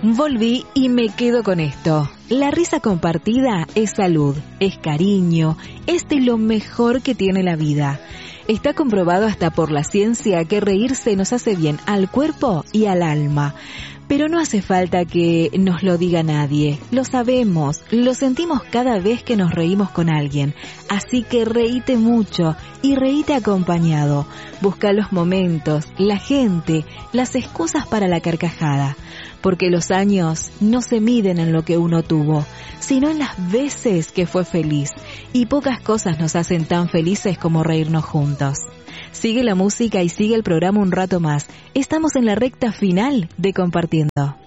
Volví y me quedo con esto. La risa compartida es salud, es cariño, es de lo mejor que tiene la vida. Está comprobado hasta por la ciencia que reírse nos hace bien al cuerpo y al alma. Pero no hace falta que nos lo diga nadie. Lo sabemos, lo sentimos cada vez que nos reímos con alguien. Así que reíte mucho y reíte acompañado. Busca los momentos, la gente, las excusas para la carcajada. Porque los años no se miden en lo que uno tuvo, sino en las veces que fue feliz. Y pocas cosas nos hacen tan felices como reírnos juntos. Sigue la música y sigue el programa un rato más. Estamos en la recta final de Compartiendo.